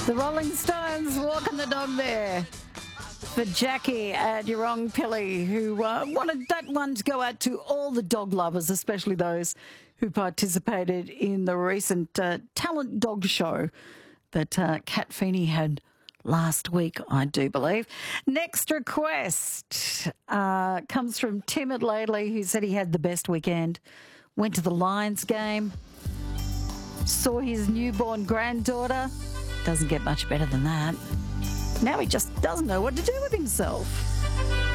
The Rolling Stones, Walking the Dog there. For Jackie and Yerong Pilley, who wanted that one to go out to all the dog lovers, especially those who participated in the recent talent dog show that Kat Feeney had last week, I do believe. Next request comes from Tim at Laidley, who said he had the best weekend. Went to the Lions game, saw his newborn granddaughter. Doesn't get much better than that. Now he just doesn't know what to do with himself.